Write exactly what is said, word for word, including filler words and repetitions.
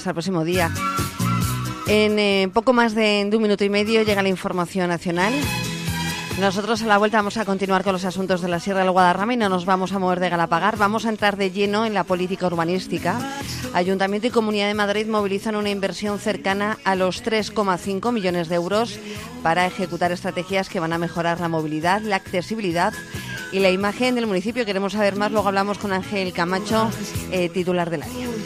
hasta el próximo día. En eh, poco más de, de un minuto y medio llega la información nacional. Nosotros a la vuelta vamos a continuar con los asuntos de la Sierra del Guadarrama y no nos vamos a mover de Galapagar. Vamos a entrar de lleno en la política urbanística. Ayuntamiento y Comunidad de Madrid movilizan una inversión cercana a los tres coma cinco millones de euros para ejecutar estrategias que van a mejorar la movilidad, la accesibilidad y la imagen del municipio. Queremos saber más, luego hablamos con Ángel Camacho, eh, titular del área.